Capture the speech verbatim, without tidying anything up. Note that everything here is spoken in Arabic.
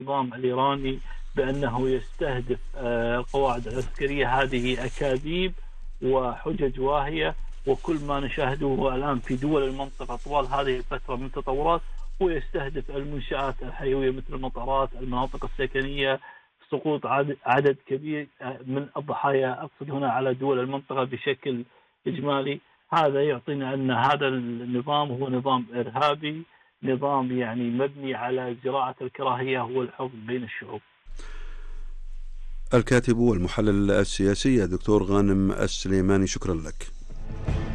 النظام الإيراني بأنه يستهدف القواعد العسكرية، هذه أكاذيب وحجج واهية. وكل ما نشاهده الآن في دول المنطقة طوال هذه الفترة من تطورات هو يستهدف المنشآت الحيوية مثل المطارات، المناطق السكنية، سقوط عدد كبير من الضحايا، أقصد هنا على دول المنطقة بشكل إجمالي. هذا يعطينا أن هذا النظام هو نظام إرهابي، نظام يعني مبني على زراعة الكراهية والحقد بين الشعوب. الكاتب والمحلل السياسي الدكتور غانم السليماني، شكرا لك.